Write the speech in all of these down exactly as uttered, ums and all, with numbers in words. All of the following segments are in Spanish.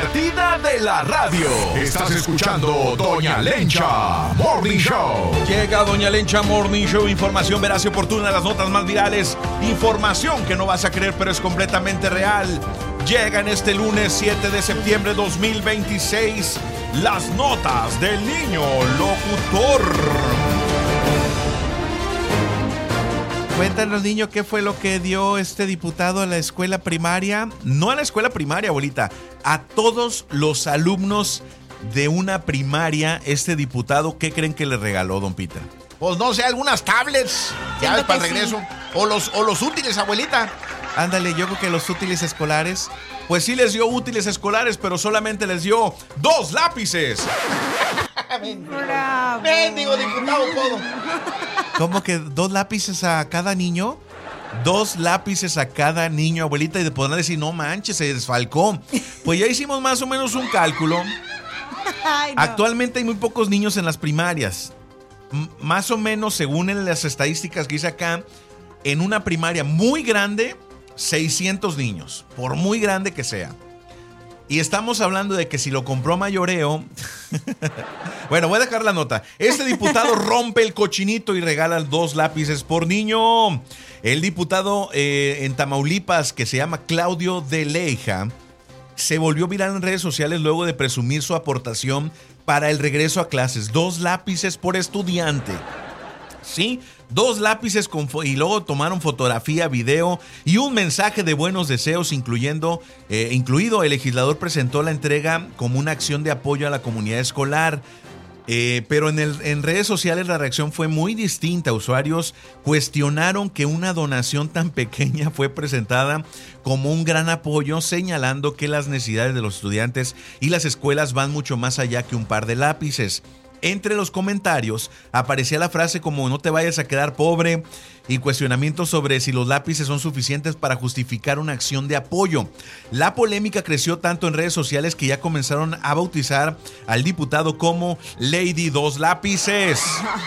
divertida de la radio. Estás escuchando Doña Lencha Morning Show. Llega Doña Lencha Morning Show, información veraz y oportuna, las notas más virales, información que no vas a creer pero es completamente real. Llega en este lunes siete de septiembre de dos mil veintiséis las notas del niño locutor. Cuéntanos, niño, ¿qué fue lo que dio este diputado a la escuela primaria? No a la escuela primaria, abuelita, a todos los alumnos de una primaria. Este diputado, ¿qué creen que le regaló, don Peter? Pues no sé, algunas tablets, ya ves, para el regreso. Sí. O los, o los útiles, abuelita. Ándale, yo creo que los útiles escolares. Pues sí les dio útiles escolares, pero solamente les dio dos lápices. Bravo. Bendigo diputado todo. ¿Cómo que dos lápices a cada niño? Dos lápices a cada niño, abuelita, y de podrán decir, no manches, se desfalcó. Pues ya hicimos más o menos un cálculo. Ay, no. Actualmente hay muy pocos niños en las primarias. M- más o menos, según en las estadísticas que hice acá, en una primaria muy grande, seiscientos niños, por muy grande que sea. Y estamos hablando de que si lo compró a mayoreo... Bueno, voy a dejar la nota. Este diputado rompe el cochinito y regala dos lápices por niño. El diputado eh, en Tamaulipas, que se llama Claudio de Leija, se volvió viral en redes sociales luego de presumir su aportación para el regreso a clases. Dos lápices por estudiante. Sí, dos lápices con fo- y luego tomaron fotografía, video y un mensaje de buenos deseos, incluyendo, eh, incluido el legislador presentó la entrega como una acción de apoyo a la comunidad escolar. Eh, pero en, el, en redes sociales la reacción fue muy distinta. Usuarios cuestionaron que una donación tan pequeña fue presentada como un gran apoyo, señalando que las necesidades de los estudiantes y las escuelas van mucho más allá que un par de lápices. Entre los comentarios aparecía la frase como no te vayas a quedar pobre y cuestionamientos sobre si los lápices son suficientes para justificar una acción de apoyo. La polémica creció tanto en redes sociales que ya comenzaron a bautizar al diputado como Lady Dos Lápices.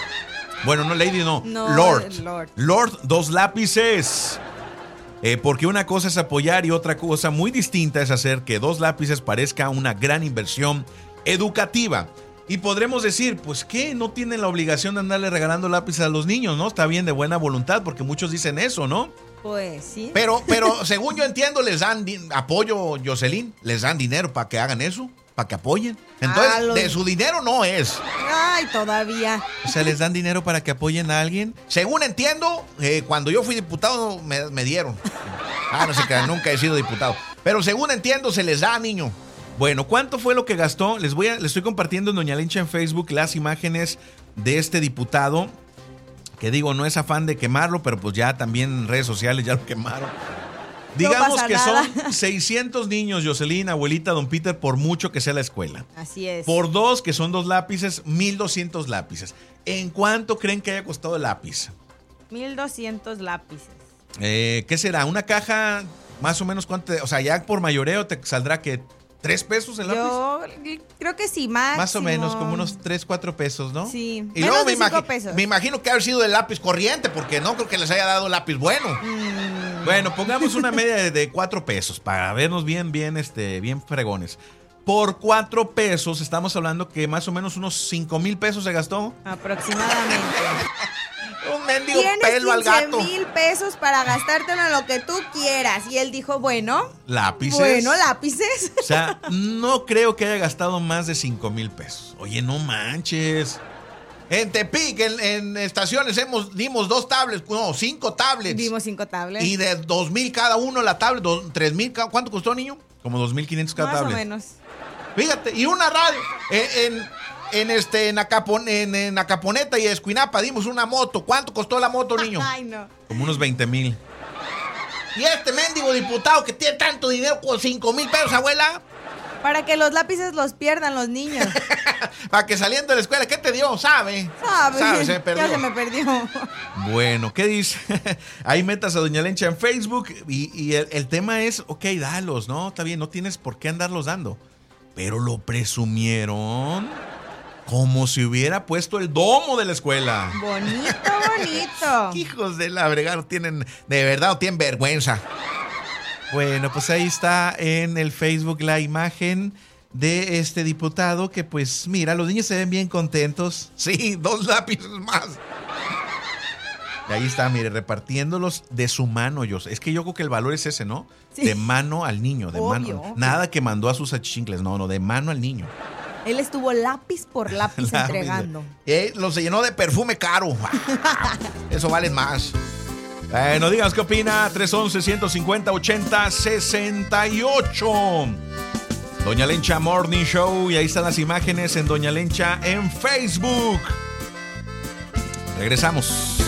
Bueno, no Lady, no, no Lord. Lord. Lord Dos Lápices. Eh, porque una cosa es apoyar y otra cosa muy distinta es hacer que dos lápices parezca una gran inversión educativa. Y podremos decir, pues ¿qué? No tienen la obligación de andarle regalando lápices a los niños, ¿no? Está bien, de buena voluntad, porque muchos dicen eso, ¿no? Pues sí. Pero, pero según yo entiendo, les dan di- apoyo, Jocelyn, les dan dinero para que hagan eso, para que apoyen. Entonces, Ah, los- de su dinero no es. Ay, todavía. O sea, ¿les dan dinero para que apoyen a alguien? Según entiendo, eh, cuando yo fui diputado me, me dieron. Ah, no sé qué, nunca he sido diputado. Pero según entiendo, se les da, niño. Bueno, ¿cuánto fue lo que gastó? Les voy a, les estoy compartiendo en Doña Lencha en Facebook las imágenes de este diputado, que digo, no es afán de quemarlo, pero pues ya también en redes sociales ya lo quemaron. Digamos pasa que nada. son seiscientos niños, Jocelyn, abuelita, don Peter, por mucho que sea la escuela. Así es. Por dos, que son dos lápices, mil doscientos lápices. ¿En cuánto creen que haya costado el lápiz? mil doscientos lápices. Eh, ¿Qué será? ¿Una caja más o menos cuánto? O sea, ya por mayoreo te saldrá que ¿tres pesos el lápiz? Yo creo que sí, máximo. Más o menos, como unos tres, cuatro pesos, ¿no? Sí, Y menos luego de me, cinco imagi- pesos. me imagino que haber sido el lápiz corriente, porque no creo que les haya dado lápiz bueno. Mm, Bueno, pongamos una media de, de cuatro pesos para vernos bien, bien, este, bien fregones. Por cuatro pesos, estamos hablando que más o menos unos cinco mil pesos se gastó. aproximadamente. Un mendigo Tienes pelo al gato. quince mil pesos para gastártelo en lo que tú quieras. Y él dijo, bueno. Lápices. Bueno, lápices. O sea, no creo que haya gastado más de cinco mil pesos. Oye, no manches. En Tepic, en, en estaciones, hemos, dimos dos tablets, no, cinco tablets. Dimos cinco tablets. Y de dos mil cada uno la tablet, dos, tres mil, cada- ¿cuánto costó, niño? Como dos mil quinientos cada Más tablet. o menos. Fíjate, y una radio. En, en, en este, en, Acapon, en, en Acaponeta y Escuinapa dimos una moto. ¿Cuánto costó la moto, niño? Ay, no. Como unos veinte mil. Y este mendigo diputado que tiene tanto dinero con cinco mil pesos, abuela, Para que los lápices los pierdan los niños. para que saliendo de la escuela, ¿qué te dio? ¿Sabe? ¿Sabes? Sabe, se me perdió. Ya se me perdió. Bueno, ¿qué dice? Ahí metas a Doña Lencha en Facebook y, y el, el tema es, ok, dalos, ¿no? Está bien, no tienes por qué andarlos dando. Pero lo presumieron como si hubiera puesto el domo de la escuela. Bonito, bonito. Hijos de la bregada, no tienen, de verdad, no tienen vergüenza. Bueno, pues ahí está en el Facebook la imagen de este diputado que pues mira, los niños se ven bien contentos. Sí, dos lápices más. Y ahí está, mire, repartiéndolos de su mano. Yo, es que yo creo que el valor es ese, ¿no? Sí. De mano al niño, de Obvio, mano. obvio. Nada que mandó a sus achichincles, no, no, de mano al niño. Él estuvo lápiz por lápiz Lápiz. entregando. Eh, lo se llenó de perfume caro. Eso vale más. Bueno, díganos qué opina. tres once, ciento cincuenta, ochenta, sesenta y ocho. Doña Lencha Morning Show. Y ahí están las imágenes en Doña Lencha en Facebook. Regresamos.